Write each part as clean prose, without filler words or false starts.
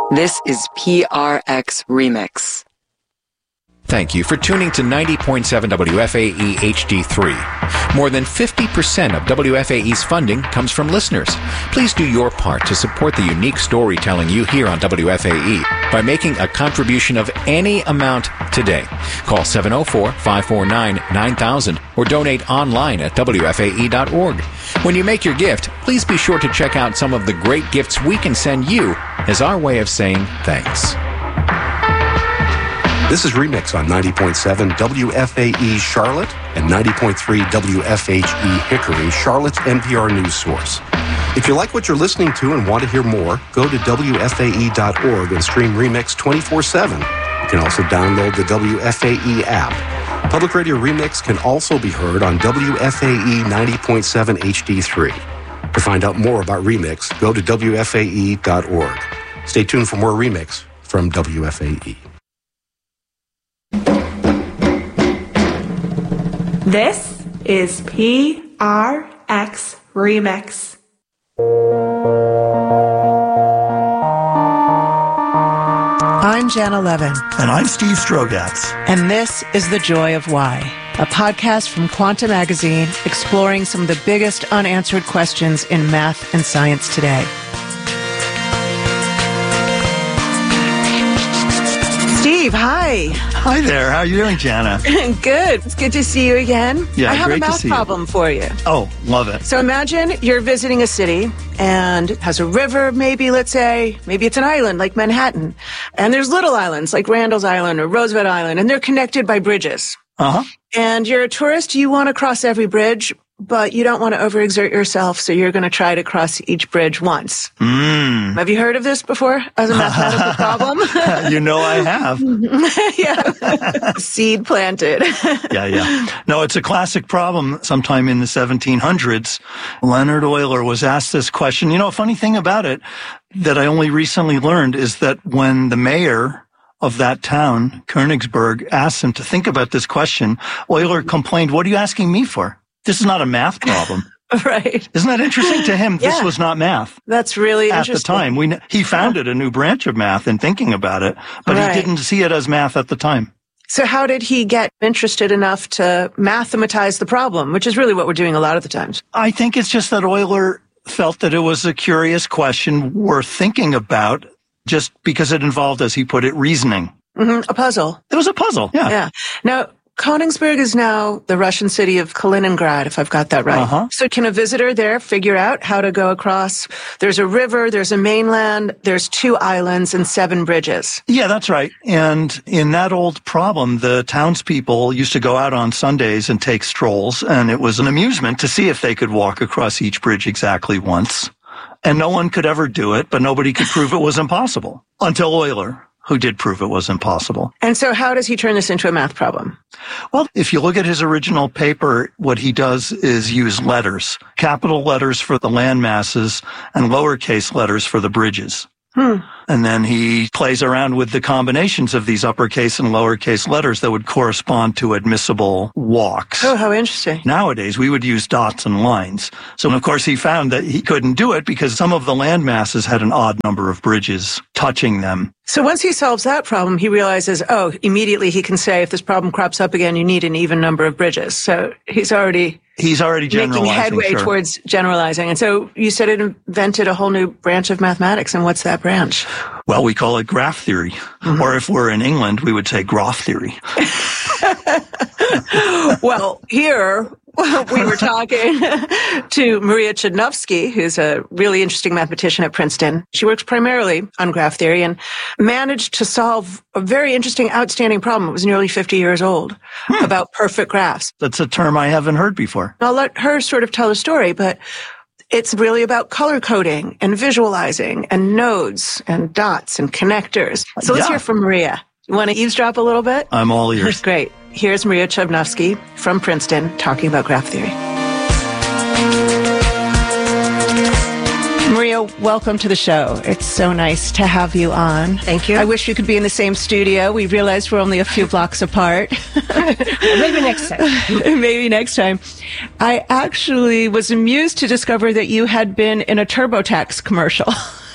This is PRX Remix. Thank you for tuning to 90.7 WFAE HD3. More than 50% of WFAE's funding comes from listeners. Please do your part to support the unique storytelling you hear on WFAE by making a contribution of any amount today. Call 704-549-9000 or donate online at WFAE.org. When you make your gift, please be sure to check out some of the great gifts we can send you as our way of saying thanks. This is Remix on 90.7 WFAE Charlotte and 90.3 WFHE Hickory, Charlotte's NPR news source. If you like what you're listening to and want to hear more, go to WFAE.org and stream Remix 24/7. You can also download the WFAE app. Public Radio Remix can also be heard on WFAE 90.7 HD3. To find out more about Remix, go to WFAE.org. Stay tuned for more Remix from WFAE. This is PRX Remix. I'm Jana Levin. And I'm Steve Strogatz. And this is The Joy of Why, a podcast from Quanta Magazine exploring some of the biggest unanswered questions in math and science today. Steve, hi. Hi there. How are you doing, Jana? Good. It's good to see you again. Yeah, I have great a to math see you. problem for you. Oh, love it. So imagine you're visiting a city and it has a river, maybe, let's say, maybe it's an island like Manhattan. And there's little islands like Randall's Island or Roosevelt Island, and they're connected by bridges. Uh-huh. And you're a tourist, you want to cross every bridge, but you don't want to overexert yourself, so you're going to try to cross each bridge once. Have you heard of this before as a mathematical problem? You know I have. Yeah. Seed planted. Yeah. No, it's a classic problem. Sometime in the 1700s, Leonard Euler was asked this question. You know, a funny thing about it that I only recently learned is that when the mayor of that town, Königsberg, asked him to think about this question, Euler complained, "What are you asking me for? This is not a math problem." Right. Isn't that interesting to him? This was not math. That's really at interesting. the time. He founded a new branch of math in thinking about it, but Right. he didn't see it as math at the time. So how did he get interested enough to mathematize the problem, which is really what we're doing a lot of the times? I think it's just that Euler felt that it was a curious question worth thinking about just because it involved, as he put it, reasoning. A puzzle. It was a puzzle, yeah. Now, Königsberg is now the Russian city of Kaliningrad, if I've got that right. Uh-huh. So can a visitor there figure out how to go across? There's a river, there's a mainland, there's 2 islands and 7 bridges. Yeah, that's right. And in that old problem, the townspeople used to go out on Sundays and take strolls, and it was an amusement to see if they could walk across each bridge exactly once. And no one could ever do it, but nobody could prove it was impossible until Euler, who did prove it was impossible. And so how does he turn this into a math problem? Well, if you look at his original paper, what he does is use letters, capital letters for the land masses and lowercase letters for the bridges. And then he plays around with the combinations of these uppercase and lowercase letters that would correspond to admissible walks. Oh, how interesting. Nowadays, we would use dots and lines. So, of course, he found that he couldn't do it because some of the land masses had an odd number of bridges touching them. So once he solves that problem, he realizes, immediately he can say, if this problem crops up again, you need an even number of bridges. So he's already generalizing. Making headway towards generalizing. And so you said it invented a whole new branch of mathematics. And what's that branch? Well, we call it graph theory. Or if we're in England, we would say graph theory. Well, here we were talking to Maria Chudnovsky, who's a really interesting mathematician at Princeton. She works primarily on graph theory and managed to solve a very interesting, outstanding problem. It was nearly 50 years old about perfect graphs. That's a term I haven't heard before. I'll let her sort of tell the story, but it's really about color coding and visualizing and nodes and dots and connectors. So let's hear from Maria. You want to eavesdrop a little bit? I'm all ears. Great. Here's Maria Chudnovsky from Princeton talking about graph theory. Maria, welcome to the show. It's so nice to have you on. Thank you. I wish we could be in the same studio. We realized we're only a few blocks apart. Maybe next time. Maybe next time. I actually was amused to discover that you had been in a TurboTax commercial.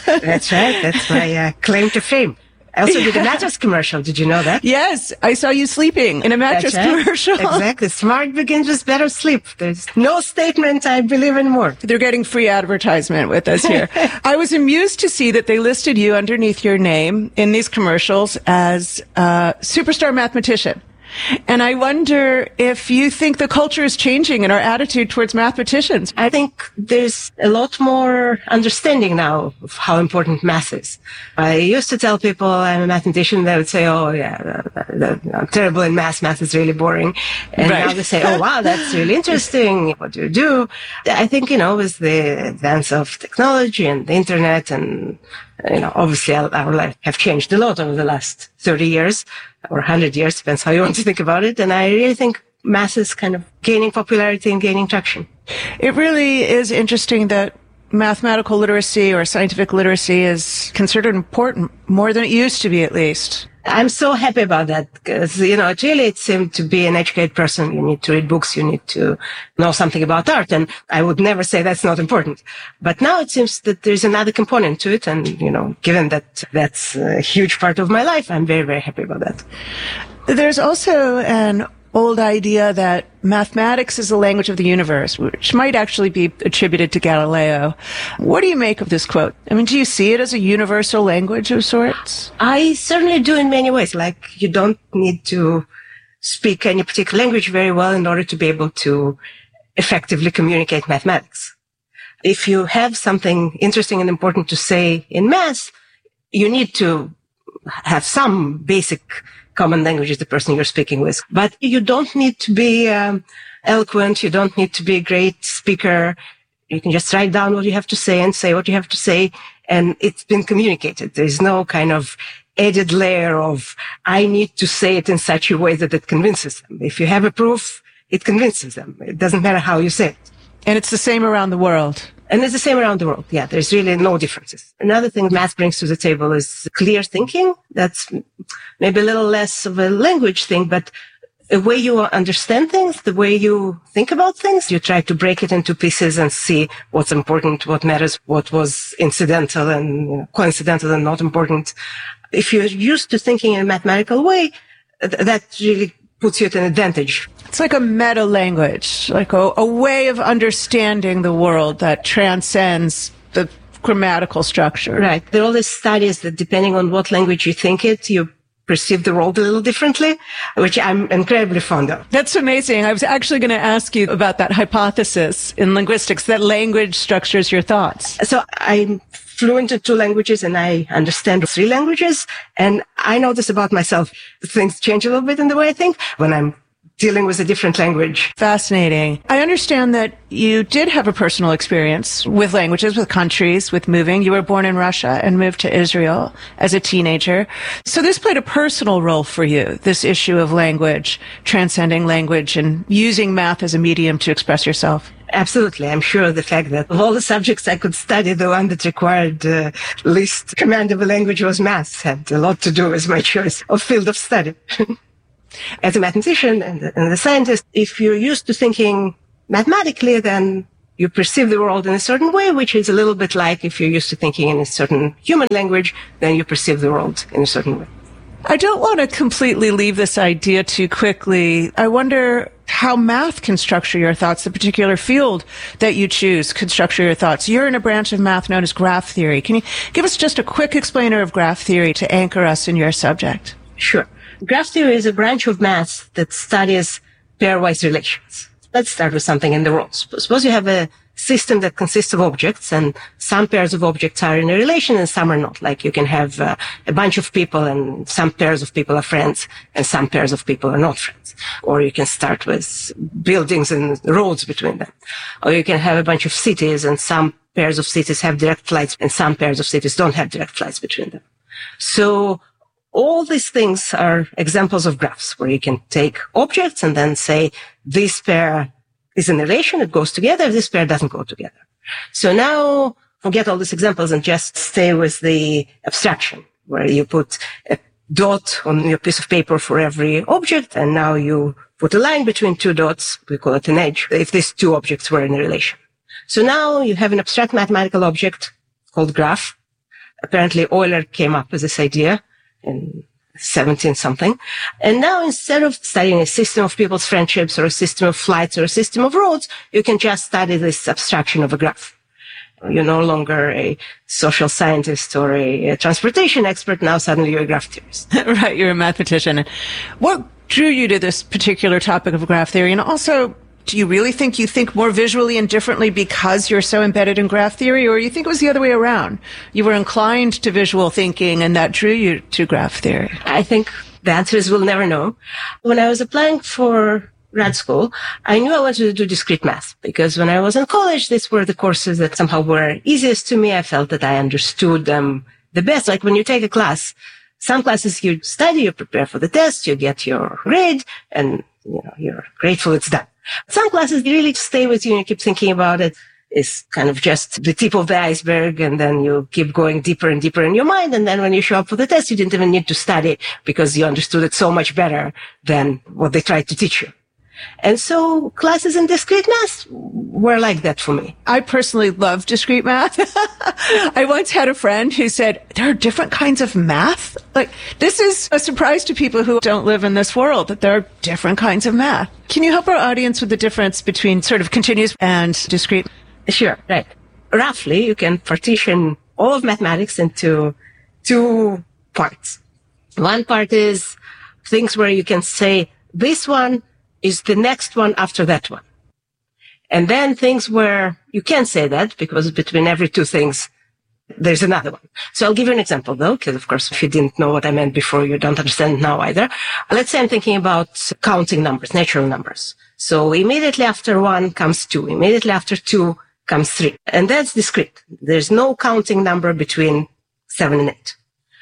That's right. That's my claim to fame. I also did a mattress commercial. Did you know that? Yes, I saw you sleeping in a mattress commercial. Exactly. Smart begins with better sleep. There's no statement I believe in more. They're getting free advertisement with us here. I was amused to see that they listed you underneath your name in these commercials as a superstar mathematician. And I wonder if you think the culture is changing in our attitude towards mathematicians. I think there's a lot more understanding now of how important math is. I used to tell people I'm a mathematician, they would say, oh yeah, I'm terrible in math. Math is really boring. And now they say, oh wow, that's really interesting. What do you do? I think, with the advance of technology and the internet and, obviously our life have changed a lot over the last 30 years. Or 100 years, depends how you want to think about it. And I really think math is kind of gaining popularity and gaining traction. It really is interesting that mathematical literacy or scientific literacy is considered important, more than it used to be at least. I'm so happy about that because, it seemed to be an educated person. You need to read books. You need to know something about art. And I would never say that's not important. But now it seems that there's another component to it. And, given that that's a huge part of my life, I'm very, very happy about that. There's also an old idea that mathematics is the language of the universe, which might actually be attributed to Galileo. What do you make of this quote? I mean, do you see it as a universal language of sorts? I certainly do in many ways. Like, you don't need to speak any particular language very well in order to be able to effectively communicate mathematics. If you have something interesting and important to say in math, you need to have some basic common language is the person you're speaking with. But you don't need to be eloquent. You don't need to be a great speaker. You can just write down what you have to say and say what you have to say. And it's been communicated. There's no kind of added layer of, I need to say it in such a way that it convinces them. If you have a proof, it convinces them. It doesn't matter how you say it. And it's the same around the world. And it's the same around the world. Yeah, there's really no differences. Another thing math brings to the table is clear thinking. That's maybe a little less of a language thing, but the way you understand things, the way you think about things, you try to break it into pieces and see what's important, what matters, what was incidental and coincidental and not important. If you're used to thinking in a mathematical way, that really puts you at an advantage. It's like a meta language, like a way of understanding the world that transcends the grammatical structure. Right. There are all these studies that depending on what language you think it, you perceive the world a little differently, which I'm incredibly fond of. That's amazing. I was actually going to ask you about that hypothesis in linguistics, that language structures your thoughts. So I'm fluent in 2 languages and I understand 3 languages. And I know this about myself. Things change a little bit in the way I think when I'm dealing with a different language. Fascinating. I understand that you did have a personal experience with languages, with countries, with moving. You were born in Russia and moved to Israel as a teenager. So this played a personal role for you, this issue of language, transcending language and using math as a medium to express yourself. Absolutely. I'm sure the fact that of all the subjects I could study, the one that required least command of a language was math had a lot to do with my choice of field of study. As a mathematician and a scientist, if you're used to thinking mathematically, then you perceive the world in a certain way, which is a little bit like if you're used to thinking in a certain human language, then you perceive the world in a certain way. I don't want to completely leave this idea too quickly. I wonder how math can structure your thoughts, the particular field that you choose can structure your thoughts. You're in a branch of math known as graph theory. Can you give us just a quick explainer of graph theory to anchor us in your subject? Sure. Graph theory is a branch of math that studies pairwise relations. Let's start with something in the world. Suppose you have a system that consists of objects and some pairs of objects are in a relation and some are not. Like you can have a bunch of people and some pairs of people are friends and some pairs of people are not friends. Or you can start with buildings and roads between them. Or you can have a bunch of cities and some pairs of cities have direct flights and some pairs of cities don't have direct flights between them. So all these things are examples of graphs where you can take objects and then say this pair is in a relation, it goes together, this pair doesn't go together. So now forget all these examples and just stay with the abstraction where you put a dot on your piece of paper for every object and now you put a line between 2 dots, we call it an edge, if these 2 objects were in a relation. So now you have an abstract mathematical object called graph Apparently Euler came up with this idea in 17-something. And now instead of studying a system of people's friendships or a system of flights or a system of roads, you can just study this abstraction of a graph. You're no longer a social scientist or a transportation expert. Now suddenly you're a graph theorist. Right, you're a mathematician. What drew you to this particular topic of graph theory? And also, do you really think you think more visually and differently because you're so embedded in graph theory, or you think it was the other way around? You were inclined to visual thinking and that drew you to graph theory? I think the answer is we'll never know. When I was applying for grad school, I knew I wanted to do discrete math because when I was in college, these were the courses that somehow were easiest to me. I felt that I understood them the best. Like when you take a class, some classes you study, you prepare for the test, you get your grade, and you're grateful it's done. Some classes really stay with you and you keep thinking about it. It's kind of just the tip of the iceberg, and then you keep going deeper and deeper in your mind. And then when you show up for the test, you didn't even need to study because you understood it so much better than what they tried to teach you. And so classes in discrete math were like that for me. I personally love discrete math. I once had a friend who said, there are different kinds of math. Like, this is a surprise to people who don't live in this world, that there are different kinds of math. Can you help our audience with the difference between sort of continuous and discrete? Sure, right. Roughly, you can partition all of mathematics into two parts. One part is things where you can say, this one is the next one after that one. And then things where you can't say that because between every two things, there's another one. So I'll give you an example though, because of course, if you didn't know what I meant before, you don't understand now either. Let's say I'm thinking about counting numbers, natural numbers. So immediately after 1 comes 2. Immediately after 2 comes 3. And that's discrete. There's no counting number between 7 and 8.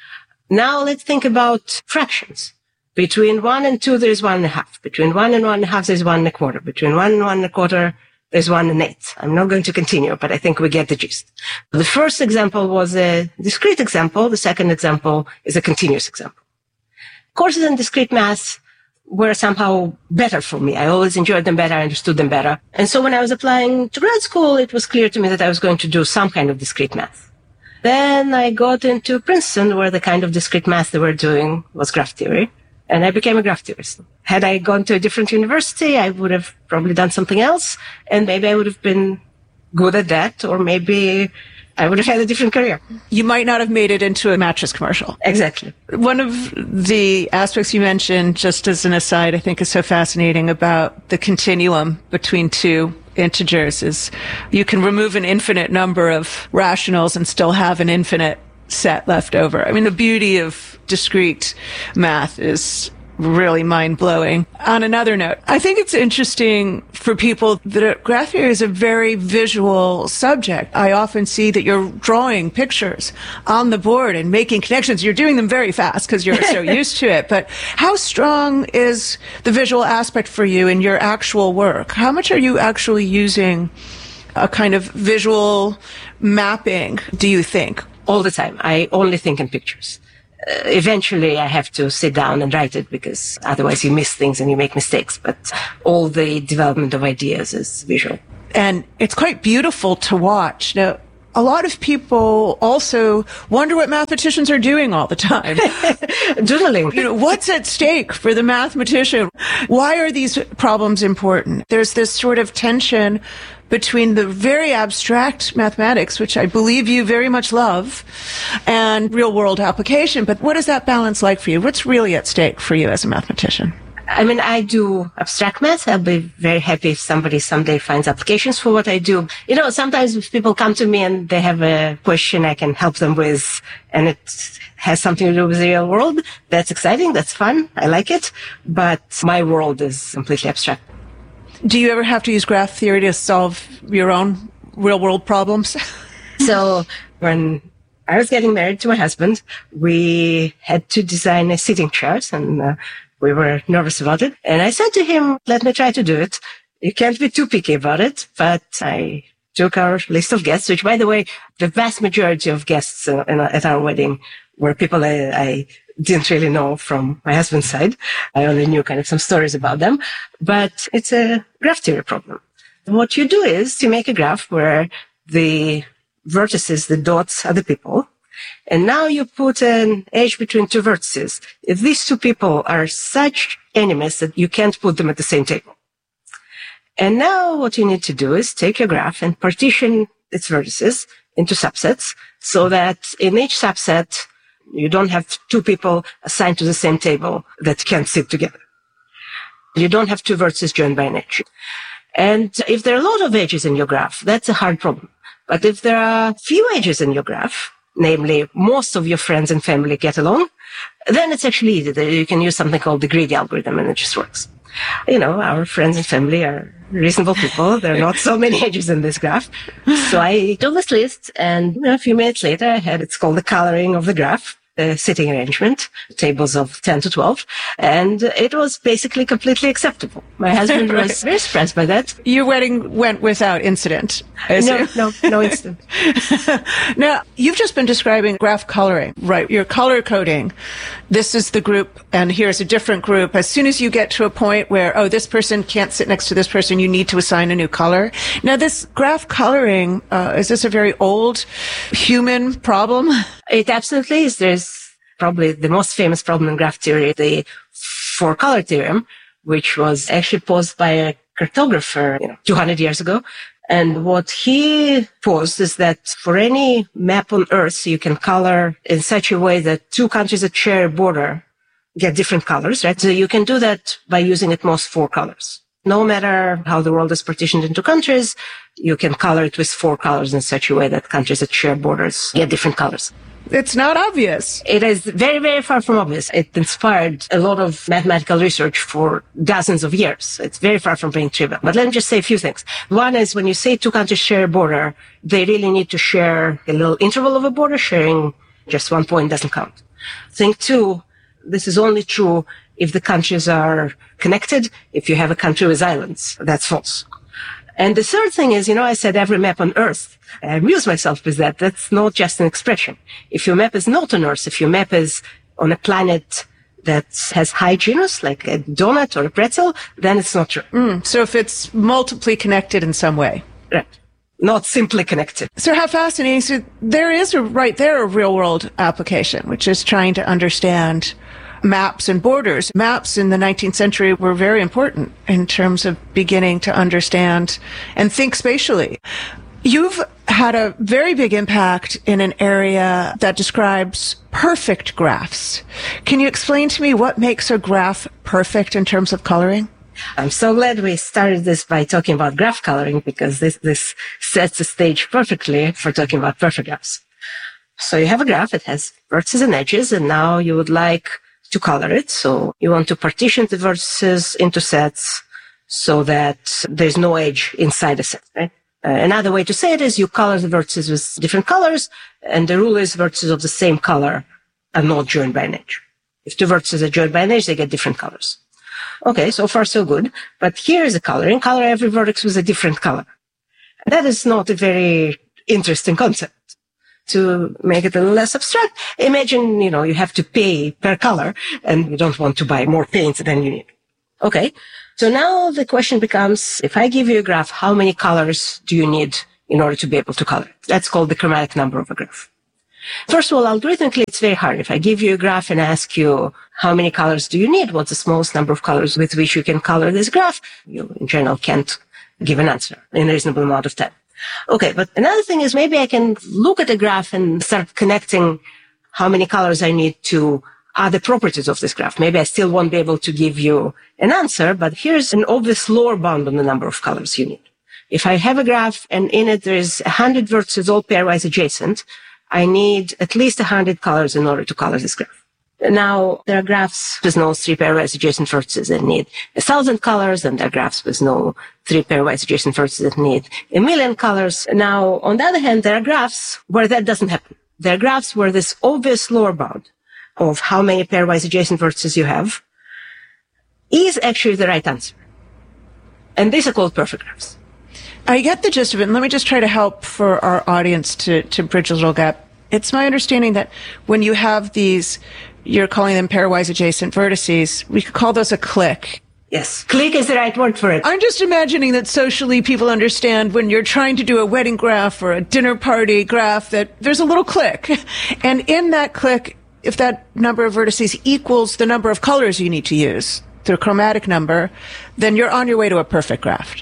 Now let's think about fractions. Between 1 and 2, there's 1.5. Between 1 and 1.5, there's 1 1/4. Between 1 and 1 1/4, there's 1 1/8. I'm not going to continue, but I think we get the gist. The first example was a discrete example. The second example is a continuous example. Courses in discrete math were somehow better for me. I always enjoyed them better. I understood them better. And so when I was applying to grad school, it was clear to me that I was going to do some kind of discrete math. Then I got into Princeton, where the kind of discrete math they were doing was graph theory. And I became a graph theorist. Had I gone to a different university, I would have probably done something else. And maybe I would have been good at that, or maybe I would have had a different career. You might not have made it into a mattress commercial. Exactly. One of the aspects you mentioned, just as an aside, I think is so fascinating about the continuum between two integers is you can remove an infinite number of rationals and still have an infinite set left over. I mean, the beauty of discrete math is really mind-blowing. On another note, I think it's interesting for people that graph theory is a very visual subject. I often see that you're drawing pictures on the board and making connections. You're doing them very fast because you're so used to it. But how strong is the visual aspect for you in your actual work? How much are you actually using a kind of visual mapping, do you think? All the time. I only think in pictures. Eventually I have to sit down and write it because otherwise you miss things and you make mistakes. But all the development of ideas is visual. And it's quite beautiful to watch. Now, a lot of people also wonder what mathematicians are doing all the time. Doodling. What's at stake for the mathematician? Why are these problems important? There's this sort of tension between the very abstract mathematics, which I believe you very much love, and real-world application. But what is that balance like for you? What's really at stake for you as a mathematician? I mean, I do abstract math. I'll be very happy if somebody someday finds applications for what I do. Sometimes if people come to me and they have a question I can help them with, and it has something to do with the real world, that's exciting. That's fun. I like it. But my world is completely abstract. Do you ever have to use graph theory to solve your own real-world problems? So when I was getting married to my husband, we had to design a seating chart, and we were nervous about it. And I said to him, let me try to do it. You can't be too picky about it. But I took our list of guests, which, by the way, the vast majority of guests at our wedding were people I didn't really know from my husband's side. I only knew kind of some stories about them. But it's a graph theory problem. What you do is you make a graph where the vertices, the dots, are the people, And now you put an edge between two vertices. If these two people are such enemies that you can't put them at the same table. And now what you need to do is take your graph and partition its vertices into subsets so that in each subset, you don't have two people assigned to the same table that can't sit together. You don't have two vertices joined by an edge. And if there are a lot of edges in your graph, that's a hard problem. But if there are few edges in your graph, namely most of your friends and family get along, then it's actually easy. You can use something called the greedy algorithm and it just works. You know, our friends and family are reasonable people. There are not so many edges in this graph. So I took this list and a few minutes later I had, it's called the coloring of the graph. Sitting arrangement, tables of 10 to 12, and it was basically completely acceptable. My husband was very surprised by that. Your wedding went without incident. No incident. Now, you've just been describing graph coloring, right? You're color coding. This is the group, and here's a different group. As soon as you get to a point where, oh, this person can't sit next to this person, you need to assign a new color. Now, this graph coloring, is this a very old human problem? It absolutely is. There's probably the most famous problem in graph theory, the four-color theorem, which was actually posed by a cartographer 200 years ago. And what he posed is that for any map on Earth, you can color in such a way that two countries that share a border get different colors, right? So you can do that by using at most four colors. No matter how the world is partitioned into countries, you can color it with four colors in such a way that countries that share borders get different colors. It's not obvious. It is very, very far from obvious. It inspired a lot of mathematical research for dozens of years. It's very far from being trivial. But let me just say a few things. One is when you say two countries share a border, they really need to share a little interval of a border. Sharing just 1 point doesn't count. Thing two, this is only true if the countries are connected. If you have a country with islands, that's false. And the third thing is, I said every map on Earth. I amuse myself with that. That's not just an expression. If your map is not on Earth, if your map is on a planet that has high genus, like a donut or a pretzel, then it's not true. So if it's multiply connected in some way. Right. Not simply connected. So how fascinating. So there is a real world application, which is trying to understand maps and borders. Maps in the 19th century were very important in terms of beginning to understand and think spatially. You've had a very big impact in an area that describes perfect graphs. Can you explain to me what makes a graph perfect in terms of coloring? I'm so glad we started this by talking about graph coloring because this sets the stage perfectly for talking about perfect graphs. So you have a graph, it has vertices and edges, and now you would like to color it. So you want to partition the vertices into sets so that there's no edge inside a set, right? Another way to say it is you color the vertices with different colors, and the rule is vertices of the same color are not joined by an edge. If two vertices are joined by an edge, they get different colors. Okay, so far so good. But here is a coloring. Color every vertex with a different color. That is not a very interesting concept. To make it a little less abstract, imagine, you have to pay per color and you don't want to buy more paint than you need. Okay. So now the question becomes, if I give you a graph, how many colors do you need in order to be able to color it? That's called the chromatic number of a graph. First of all, algorithmically, it's very hard. If I give you a graph and ask you how many colors do you need, what's the smallest number of colors with which you can color this graph, you in general can't give an answer in a reasonable amount of time. Okay, but another thing is maybe I can look at a graph and start connecting how many colors I need to other properties of this graph. Maybe I still won't be able to give you an answer, but here's an obvious lower bound on the number of colors you need. If I have a graph and in it there is 100 vertices all pairwise adjacent, I need at least 100 colors in order to color this graph. Now, there are graphs with no three pairwise adjacent vertices that need 1,000 colors, and there are graphs with no three pairwise adjacent vertices that need 1,000,000 colors. Now, on the other hand, there are graphs where that doesn't happen. There are graphs where this obvious lower bound of how many pairwise adjacent vertices you have is actually the right answer. And these are called perfect graphs. I get the gist of it, and let me just try to help for our audience to bridge a little gap. It's my understanding that when you have these, you're calling them pairwise adjacent vertices, we could call those a clique. Yes, click is the right word for it. I'm just imagining that socially people understand when you're trying to do a wedding graph or a dinner party graph that there's a little click. And in that click, if that number of vertices equals the number of colors you need to use, the chromatic number, then you're on your way to a perfect graph.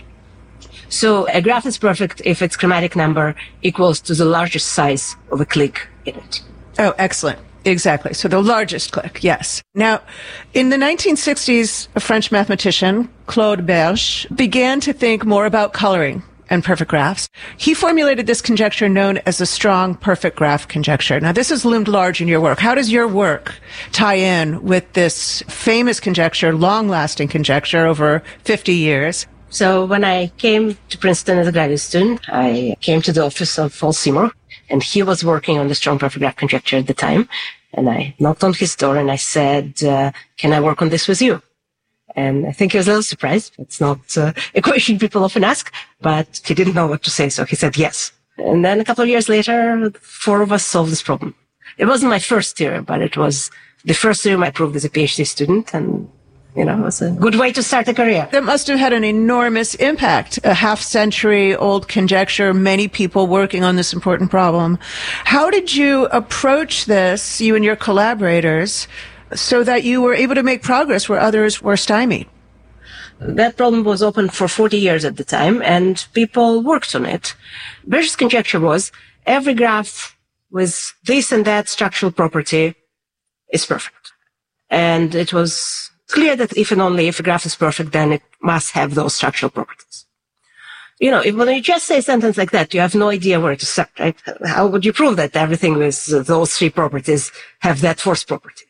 So a graph is perfect if its chromatic number equals to the largest size of a click in it. Oh, excellent. Exactly. So the largest click, yes. Now, in the 1960s, a French mathematician, Claude Berge, began to think more about coloring and perfect graphs. He formulated this conjecture known as the strong perfect graph conjecture. Now, this has loomed large in your work. How does your work tie in with this famous conjecture, long-lasting conjecture over 50 years? So when I came to Princeton as a graduate student, I came to the office of Paul Seymour, and he was working on the strong perfect graph conjecture at the time. And I knocked on his door and I said, can I work on this with you? And I think he was a little surprised. It's not a question people often ask, but he didn't know what to say, so he said yes. And then a couple of years later, 4 of us solved this problem. It wasn't my first theorem, but it was the first theorem I proved as a PhD student, and it was a good way to start a career. That must have had an enormous impact. A half-century-old conjecture, many people working on this important problem. How did you approach this, you and your collaborators, so that you were able to make progress where others were stymied? That problem was open for 40 years at the time, and people worked on it. Berge's conjecture was every graph with this and that structural property is perfect. And it was clear that if and only if a graph is perfect, then it must have those structural properties. When you just say a sentence like that, you have no idea where to start, right? How would you prove that everything with those 3 properties have that 4th property?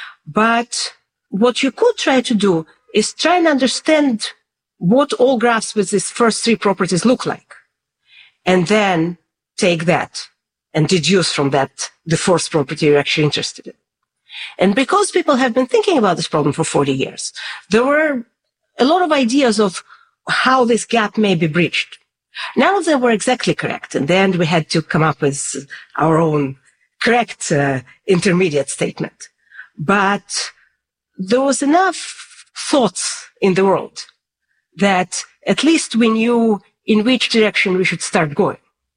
But what you could try to do is try and understand what all graphs with these first 3 properties look like. And then take that and deduce from that the 4th property you're actually interested in. And because people have been thinking about this problem for 40 years, there were a lot of ideas of how this gap may be breached. None of them were exactly correct. In the end, we had to come up with our own correct intermediate statement. But there was enough thoughts in the world that at least we knew in which direction we should start going.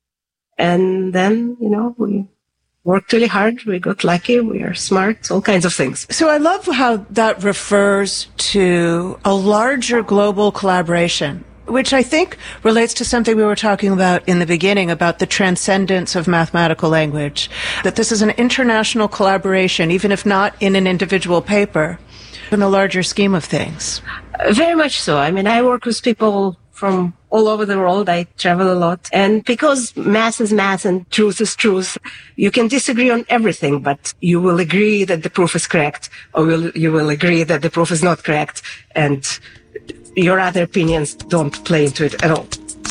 And then, we worked really hard. We got lucky. We are smart, all kinds of things. So I love how that refers to a larger global collaboration, which I think relates to something we were talking about in the beginning about the transcendence of mathematical language, that this is an international collaboration, even if not in an individual paper, in the larger scheme of things. Very much so. I work with people from all over the world. I travel a lot. And because math is math and truth is truth, you can disagree on everything, but you will agree that the proof is correct, or you will agree that the proof is not correct, and your other opinions don't play into it at all.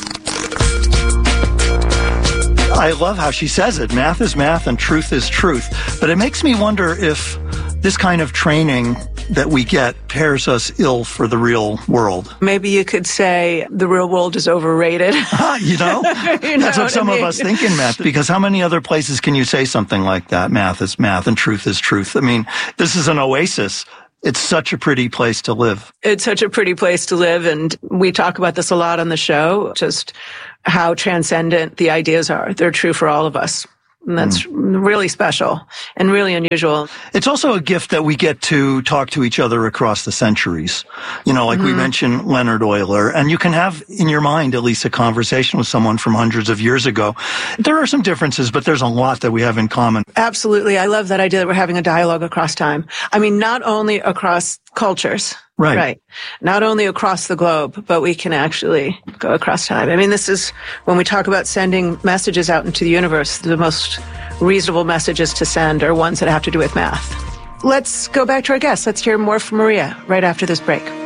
I love how she says it. Math is math and truth is truth. But it makes me wonder if this kind of training that we get pairs us ill for the real world. Maybe you could say the real world is overrated. That's what some of us think in math, because how many other places can you say something like that? Math is math and truth is truth. This is an oasis. It's such a pretty place to live. It's such a pretty place to live, and we talk about this a lot on the show, just how transcendent the ideas are. They're true for all of us. And that's really special and really unusual. It's also a gift that we get to talk to each other across the centuries. We mentioned Leonhard Euler, and you can have in your mind at least a conversation with someone from hundreds of years ago. There are some differences, but there's a lot that we have in common. Absolutely. I love that idea that we're having a dialogue across time. Not only across cultures. Right. Not only across the globe, but we can actually go across time. This is, when we talk about sending messages out into the universe, the most reasonable messages to send are ones that have to do with math. Let's go back to our guests. Let's hear more from Maria right after this break.